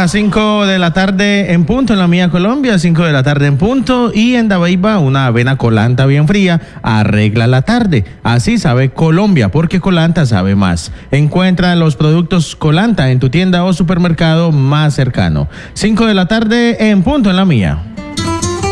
las 5 de la tarde en punto en la mía Colombia, 5 de la tarde en punto, y en Dabeiba una avena colanta bien fría arregla la tarde. Así sabe Colombia, porque Colanta sabe más. Encuentra los productos Colanta en tu tienda o supermercado más cercano. 5 de la tarde en punto en la mía.